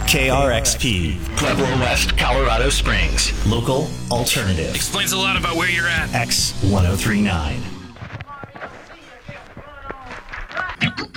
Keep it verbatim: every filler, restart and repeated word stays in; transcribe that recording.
K R X P, Pueblo West, Colorado Springs. Local alternative. Explains a lot about where you're at. X ten thirty-nine.